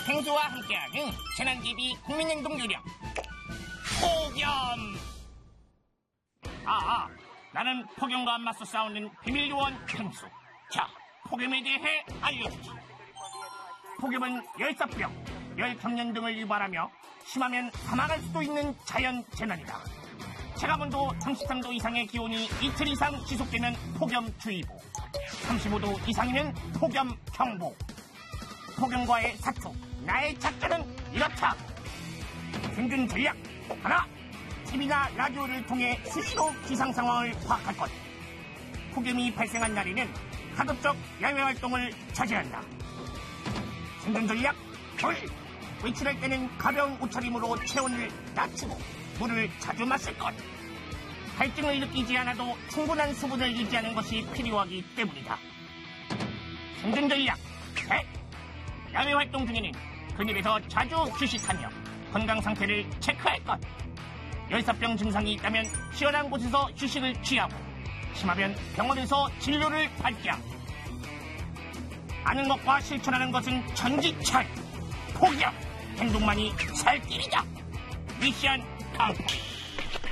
펭수와 함께하는 재난TV 국민행동 요령 폭염. 나는 폭염과 맞서 싸우는 비밀요원 펭수. 자, 폭염에 대해 알려주지. 폭염은 열사병, 열경련 등을 유발하며 심하면 사망할 수도 있는 자연재난이다. 체감온도 33도 이상의 기온이 이틀 이상 지속되면 폭염주의보, 35도 이상이면 폭염경보. 폭염과의 사투, 나의 작전은 이렇다. 생존 전략 하나, TV나 라디오를 통해 수시로 기상 상황을 파악할 것. 폭염이 발생한 날에는 가급적 야외 활동을 자제한다. 생존 전략 둘, 외출할 때는 가벼운 옷차림으로 체온을 낮추고 물을 자주 마실 것. 갈증을 느끼지 않아도 충분한 수분을 유지하는 것이 필요하기 때문이다. 생존 전략 셋, 야외 활동 중에는 그늘에서 자주 휴식하며 건강 상태를 체크할 것. 열사병 증상이 있다면 시원한 곳에서 휴식을 취하고 심하면 병원에서 진료를 받게 합니다. 아는 것과 실천하는 것은 천지차이. 폭염, 행동만이 살 길이다. 미션 컴플릿.